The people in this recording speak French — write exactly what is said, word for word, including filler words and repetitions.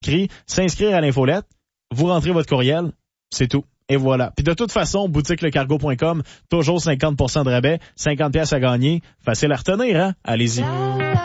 écrit s'inscrire à l'infolette, vous rentrez votre courriel, c'est tout. Et voilà. Puis de toute façon, boutique le cargo point com, toujours cinquante pour cent de rabais, cinquante pièces à gagner. Facile à retenir, hein? Allez-y.